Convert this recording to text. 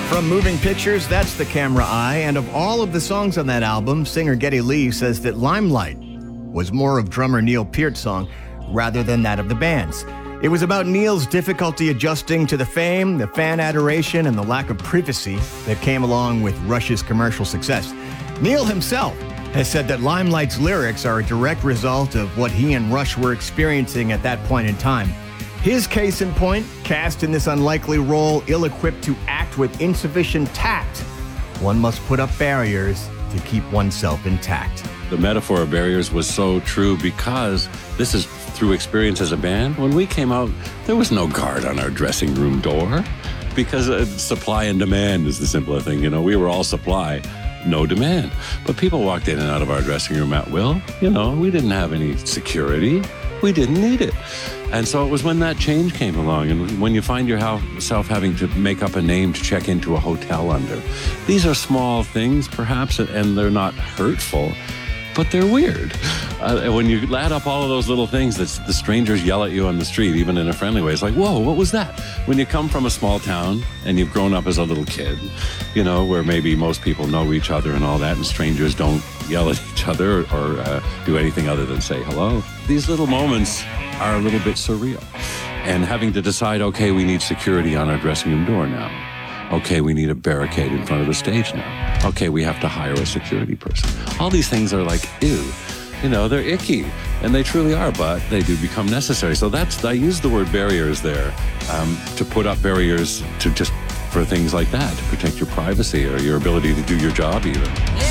From Moving Pictures, that's The Camera Eye, and of all of the songs on that album, singer Geddy Lee says that Limelight was more of drummer Neil Peart's song rather than that of the band's. It was about Neil's difficulty adjusting to the fame, the fan adoration, and the lack of privacy that came along with Rush's commercial success. Neil himself has said that Limelight's lyrics are a direct result of what he and Rush were experiencing at that point in time. His case in point, cast in this unlikely role, ill-equipped to act with insufficient tact, one must put up barriers to keep oneself intact. The metaphor of barriers was so true because this is through experience as a band. When we came out, there was no guard on our dressing room door because supply and demand is the simpler thing. You know, we were all supply, no demand. But people walked in and out of our dressing room at will. You know, we didn't have any security. We didn't need it. And so it was when that change came along and when you find yourself having to make up a name to check into a hotel under. These are small things, perhaps, and they're not hurtful, but they're weird. When you add up all of those little things that the strangers yell at you on the street, even in a friendly way, it's like, whoa, what was that? When you come from a small town and you've grown up as a little kid, you know, where maybe most people know each other and all that, and strangers don't yell at each other or do anything other than say hello. These little moments are a little bit surreal. And having to decide, okay, we need security on our dressing room door now. Okay, we need a barricade in front of the stage now. Okay, we have to hire a security person. All these things are like, ew, you know, they're icky, and they truly are, but they do become necessary. So I use the word barriers there to put up barriers to just for things like that, to protect your privacy or your ability to do your job even.